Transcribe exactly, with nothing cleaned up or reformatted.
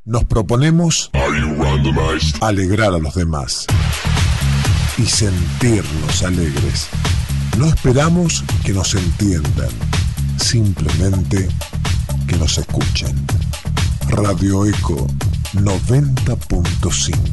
Nos proponemos alegrar a los demás y sentirnos alegres. No esperamos que nos entiendan, simplemente que nos escuchen. Radio Eco noventa punto cinco.